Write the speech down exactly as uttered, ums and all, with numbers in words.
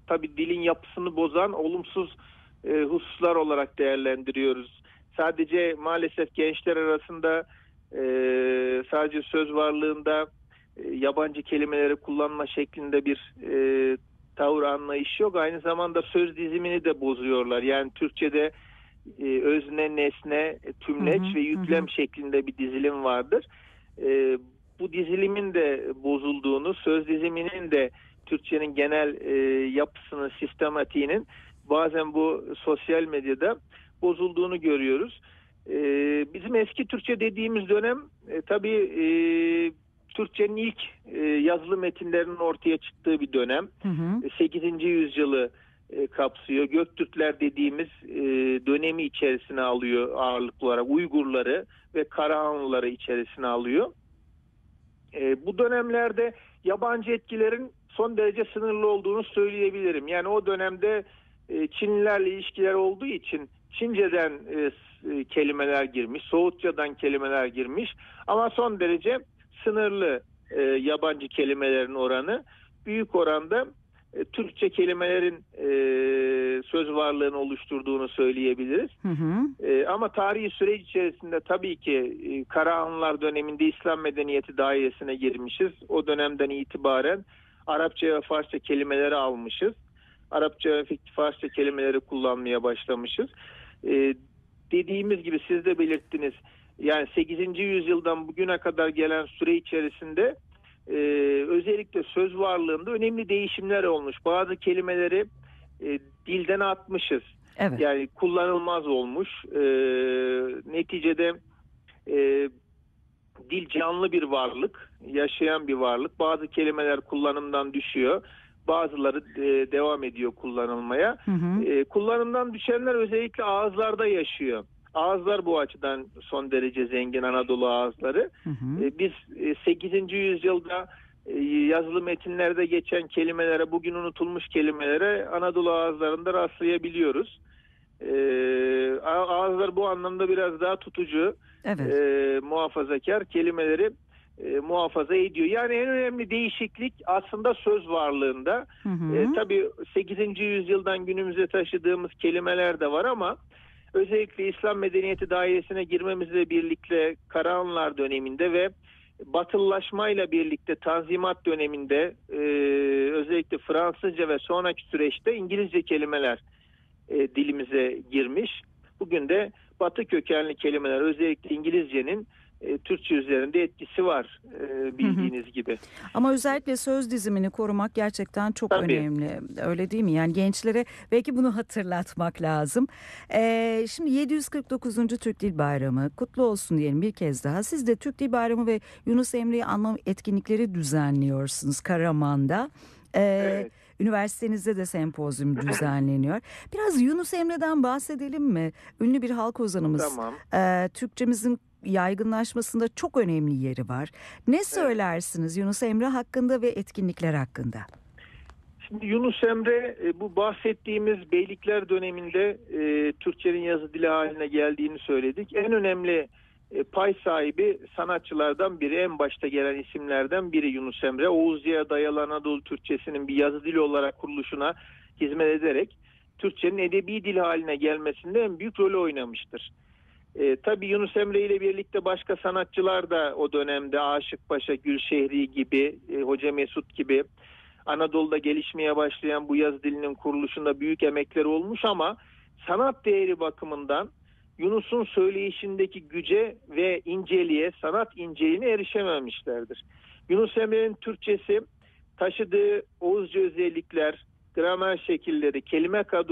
tabii dilin yapısını bozan olumsuz e, hususlar olarak değerlendiriyoruz. Sadece maalesef gençler arasında e, sadece söz varlığında e, yabancı kelimeleri kullanma şeklinde bir e, tavır anlayış yok. Aynı zamanda söz dizimini de bozuyorlar. Yani Türkçe'de e, özne, nesne, tümleç Hı hı, ve yüklem hı. şeklinde bir dizilim vardır. E, bu dizilimin de bozulduğunu, söz diziminin de Türkçenin genel e, yapısının, sistematiğinin bazen bu sosyal medyada bozulduğunu görüyoruz. E, bizim eski Türkçe dediğimiz dönem e, tabii e, Türkçenin ilk e, yazılı metinlerinin ortaya çıktığı bir dönem. Hı hı. sekizinci yüzyılı e, kapsıyor. Göktürkler dediğimiz e, dönemi içerisine alıyor ağırlıklı olarak. Uygurları ve Karahanlıları içerisine alıyor. E, bu dönemlerde yabancı etkilerin son derece sınırlı olduğunu söyleyebilirim. Yani o dönemde e, Çinlilerle ilişkiler olduğu için Çince'den e, e, kelimeler girmiş, Soğutça'dan kelimeler girmiş ama son derece sınırlı e, yabancı kelimelerin oranı. Büyük oranda e, Türkçe kelimelerin e, söz varlığını oluşturduğunu söyleyebiliriz. Hı hı. E, ama tarihi süreç içerisinde tabii ki e, Karahanlılar döneminde İslam medeniyeti dairesine girmişiz. O dönemden itibaren Arapça ve Farsça kelimeleri almışız. Arapça ve Farsça kelimeleri kullanmaya başlamışız. E, dediğimiz gibi siz de belirttiniz. Yani sekizinci yüzyıldan bugüne kadar gelen süre içerisinde e, özellikle söz varlığında önemli değişimler olmuş. Bazı kelimeleri e, dilden atmışız. Evet. Yani kullanılmaz olmuş. E, neticede e, dil canlı bir varlık, yaşayan bir varlık. Bazı kelimeler kullanımdan düşüyor. Bazıları e, devam ediyor kullanılmaya. Hı hı. E, kullanımdan düşenler özellikle ağızlarda yaşıyor. Ağızlar bu açıdan son derece zengin, Anadolu ağızları. Hı hı. E, biz e, sekizinci yüzyılda e, yazılı metinlerde geçen kelimelere, bugün unutulmuş kelimelere Anadolu ağızlarında rastlayabiliyoruz. E, ağızlar bu anlamda biraz daha tutucu, Evet. e, muhafazakar kelimeleri e, muhafaza ediyor. Yani en önemli değişiklik aslında söz varlığında. Hı hı. E, tabii sekizinci yüzyıldan günümüze taşıdığımız kelimeler de var ama özellikle İslam medeniyeti dairesine girmemizle birlikte Karahanlılar döneminde ve Batılılaşmayla birlikte Tanzimat döneminde e, özellikle Fransızca ve sonraki süreçte İngilizce kelimeler e, dilimize girmiş. Bugün de Batı kökenli kelimeler, özellikle İngilizcenin e, Türkçe üzerinde etkisi var e, bildiğiniz gibi. Ama özellikle söz dizimini korumak gerçekten çok Tabii. önemli. Öyle değil mi? Yani gençlere belki bunu hatırlatmak lazım. Ee, şimdi yedi yüz kırk dokuzuncu Türk Dil Bayramı kutlu olsun diyelim bir kez daha. Siz de Türk Dil Bayramı ve Yunus Emre'yi anma etkinlikleri düzenliyorsunuz Karaman'da. Ee, Evet. Üniversitenizde de sempozyum düzenleniyor. Biraz Yunus Emre'den bahsedelim mi? Ünlü bir halk ozanımız. Tamam. Ee, Türkçemizin yaygınlaşmasında çok önemli yeri var. Ne söylersiniz Yunus Emre hakkında ve etkinlikler hakkında? Şimdi Yunus Emre e, bu bahsettiğimiz beylikler döneminde e, Türkçenin yazı dili haline geldiğini söyledik. En önemli e, pay sahibi sanatçılardan biri, en başta gelen isimlerden biri Yunus Emre. Oğuzlu'ya dayalı Anadolu Türkçesinin bir yazı dili olarak kuruluşuna hizmet ederek Türkçenin edebi dil haline gelmesinde en büyük rolü oynamıştır. E, tabii Yunus Emre ile birlikte başka sanatçılar da o dönemde Aşık Paşa, Gülşehri gibi, e, Hoca Mesut gibi Anadolu'da gelişmeye başlayan bu yazı dilinin kuruluşunda büyük emekleri olmuş ama sanat değeri bakımından Yunus'un söyleyişindeki güce ve inceliğe, sanat inceliğine erişememişlerdir. Yunus Emre'nin Türkçesi taşıdığı Oğuzca özellikler, gramer şekilleri, kelime kadro